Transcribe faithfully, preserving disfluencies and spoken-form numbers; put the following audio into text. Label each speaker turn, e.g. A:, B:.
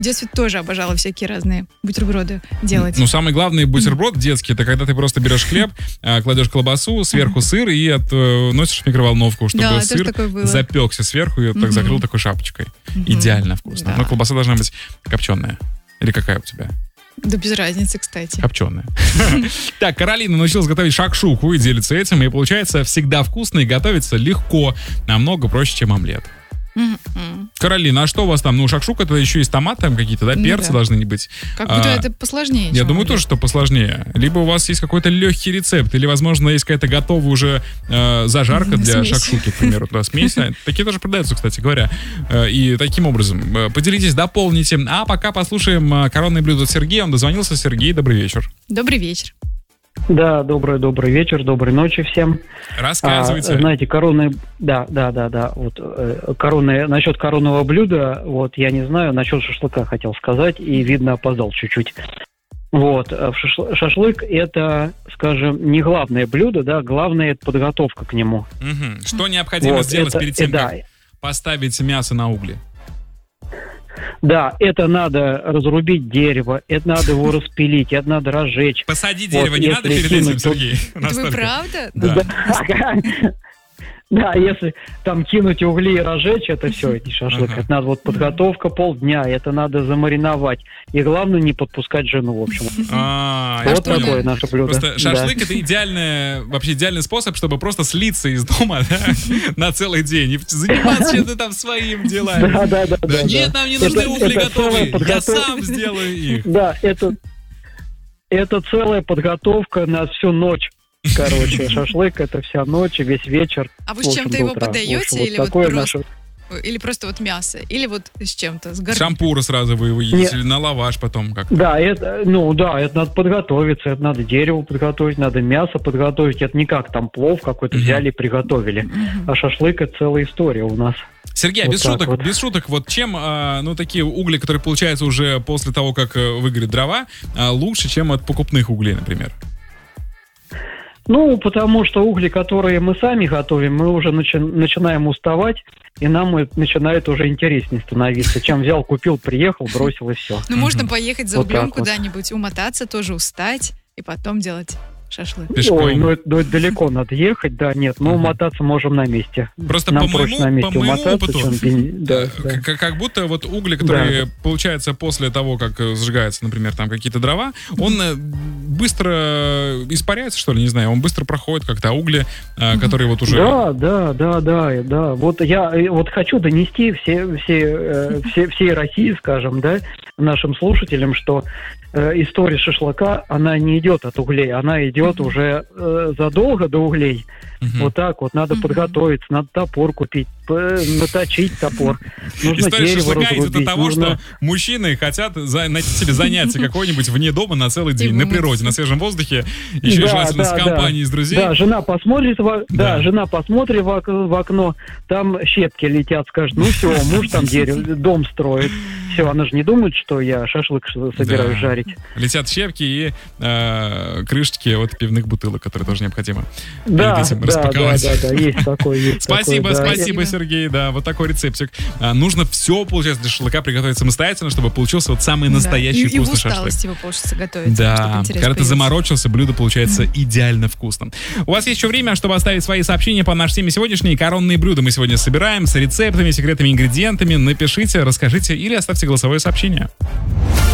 A: В детстве тоже обожала всякие разные бутерброды делать.
B: Ну, самый главный бутерброд детский, это когда ты просто берешь хлеб, кладешь колбасу, сверху сыр и относишь в микроволновку, чтобы
A: да,
B: сыр запекся сверху и так закрыл такой шапочкой. Идеально вкусно. Да. Но колбаса должна быть копченая. Или какая у тебя?
A: Да без разницы, кстати.
B: Копченая. Так, Каролина научилась готовить шакшуку и делится этим. И получается всегда вкусно и готовится легко. Намного проще, чем омлет. Mm-hmm. Каролина, а что у вас там? Ну, шакшука это еще и с томатом какие-то, да? Перцы ну, да. должны быть.
A: Как будто
B: а,
A: это посложнее.
B: Я думаю омлет. Тоже, что посложнее. Либо у вас есть какой-то легкий рецепт, или, возможно, есть какая-то готовая уже э, зажарка для смесь. Шакшуки, к примеру. Да, смесь. Такие тоже продаются, кстати говоря. И таким образом поделитесь, дополните. А пока послушаем коронное блюдо от Сергея. Он дозвонился. Сергей, добрый вечер.
A: Добрый вечер.
C: Да, добрый, добрый вечер, доброй ночи всем.
B: Рассказывайте.
C: А, знаете, коронное, да, да, да, да, вот э, коронное, насчет коронного блюда, вот я не знаю, насчет шашлыка хотел сказать, и, видно, опоздал чуть-чуть. Вот, шашл- шашлык это, скажем, не главное блюдо, да, главное это подготовка к нему.
B: Угу. Что необходимо вот, сделать
C: это,
B: перед тем,
C: это,
B: как да. поставить мясо на угли?
C: Да, это надо разрубить дерево, это надо его распилить, это надо разжечь.
B: Посадить дерево не надо перед этим, Сергей?
A: Это вы правда?
B: Да.
C: Да, если там кинуть угли и разжечь, это все, это шашлык.
B: Ага.
C: Это надо вот подготовка полдня, это надо замариновать. И главное не подпускать жену, в общем.
B: А,
C: вот такое наше блюдо.
B: Просто шашлык да. это идеальный, вообще идеальный способ, чтобы просто слиться из дома да, на целый день и заниматься чем-то там своим делами.
C: Да, да, да. да
B: Нет, нам не нужны угли готовые, я сам сделаю их.
C: Да, это, это целая подготовка на всю ночь. Короче, шашлык это вся ночь, весь вечер.
A: А вы с чем-то его
C: утра.
A: подаете
C: общем,
A: или
C: вот
A: вот просто,
C: наше...
A: или просто вот мясо, или вот с чем-то, с гор...
B: Шампура сразу вы его едите, или на лаваш потом как-то?
C: Да, это, ну да, это надо подготовиться, это надо дерево подготовить, надо мясо подготовить, это не как там плов какой-то mm-hmm. взяли и приготовили, mm-hmm. а шашлык это целая история у нас.
B: Сергей, вот без шуток, вот. без шуток, вот чем, а, ну, такие угли, которые получаются уже после того, как выгорят дрова, а, лучше, чем от покупных углей, например?
C: Ну, потому что угли, которые мы сами готовим, мы уже начи- начинаем уставать, и нам это начинает уже интереснее становиться. Чем взял, купил, приехал, бросил и все.
A: Ну, можно поехать за
C: вот
A: углем
C: вот.
A: куда-нибудь, умотаться, тоже устать, и потом делать шашлык.
B: Пешком.
C: Ой, ну это, ну это далеко надо ехать, да, нет, но умотаться можем на месте.
B: Просто
C: Нам
B: по моему,
C: на месте
B: по моему
C: умотаться,
B: опыту,
C: чем... да,
B: да,
C: да.
B: Как, как будто вот угли, которые
C: да.
B: получаются после того, как сжигаются, например, там какие-то дрова, он быстро испаряется, что ли, не знаю, он быстро проходит как-то, а угли, которые вот уже...
C: Да, да, да, да, да. Вот я вот хочу донести все, все, все, всей России, скажем, да, нашим слушателям, что э, история шашлыка, она не идет от углей, она идет mm-hmm. уже э, задолго до углей. Mm-hmm. Вот так вот, надо mm-hmm. подготовиться, надо топор купить, наточить топор. Нужно
B: история
C: дерево
B: шашлыка
C: разрубить.
B: из-за того,
C: нужно...
B: что мужчины хотят за... найти себе занятие какое-нибудь вне дома на целый день, на природе, на свежем воздухе, еще
C: да,
B: желательно
C: да,
B: с компанией,
C: да.
B: с друзей.
C: Да, жена посмотрит, в... да.
B: да,
C: жена посмотрит в, ок... в окно, там щепки летят, скажет, ну все, муж там дерево, дом строит. Все, она же не думает, что я шашлык собираюсь да. жарить.
B: Летят щепки и э, крышечки от пивных бутылок, которые тоже необходимо
C: да,
B: перед этим
C: да,
B: распаковать.
C: Да, да, да, есть такое, есть
B: Спасибо,
C: такое, да.
B: спасибо, Сергей, да, вот такой рецептик. А, нужно все, получается, для шашлыка приготовить самостоятельно, чтобы получился вот самый настоящий
A: да. и,
B: вкусный
A: и в усталость
B: шашлык.
A: его получится готовить.
B: Да, когда появился. Ты заморочился, блюдо получается mm-hmm. идеально вкусным. У вас есть еще время, чтобы оставить свои сообщения по нашей теме сегодняшней. Коронные блюда мы сегодня собираем с рецептами, секретными ингредиентами. Напишите, расскажите или оставьте голосовое сообщение.